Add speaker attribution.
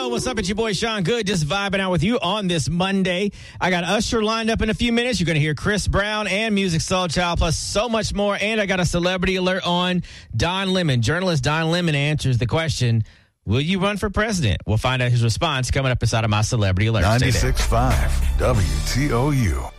Speaker 1: Yo, what's up? It's your boy Sean Good, just vibing out with you on this Monday. I got Usher lined up in a few minutes. You're going to hear Chris Brown and Musiq Soulchild, plus so much more. And I got a celebrity alert on Don Lemon. Journalist Don Lemon answers the question, will you run for president? We'll find out his response coming up inside of my celebrity alert.
Speaker 2: 96.5 WTOU.